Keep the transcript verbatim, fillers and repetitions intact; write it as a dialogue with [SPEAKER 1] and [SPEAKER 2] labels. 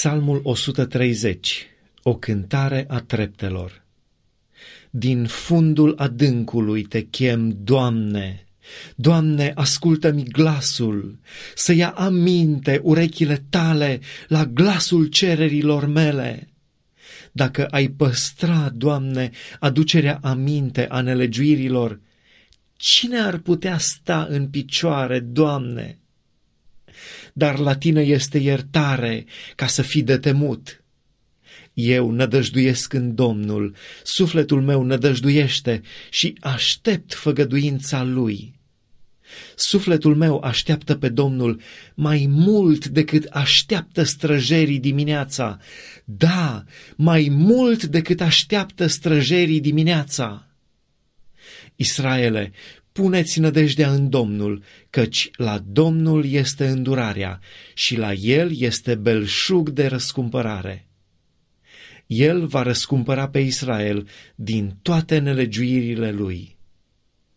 [SPEAKER 1] Psalmul o sută treizeci, o cântare a treptelor. Din fundul adâncului te chem, Doamne, Doamne, ascultă-mi glasul, să ia aminte urechile tale la glasul cererilor mele. Dacă ai păstra, Doamne, aducerea aminte a nelegiuirilor, cine ar putea sta în picioare, Doamne? Dar la tine este iertare, ca să fii de temut. Eu nădăjduiesc în Domnul, sufletul meu nădăjduiește și aștept făgăduința Lui. Sufletul meu așteaptă pe Domnul mai mult decât așteaptă străjerii dimineața. Da, mai mult decât așteaptă străjerii dimineața. Israele, puneți nădejdea în Domnul, căci la Domnul este îndurarea și la El este belșug de răscumpărare. El va răscumpăra pe Israel din toate nelegiuirile lui.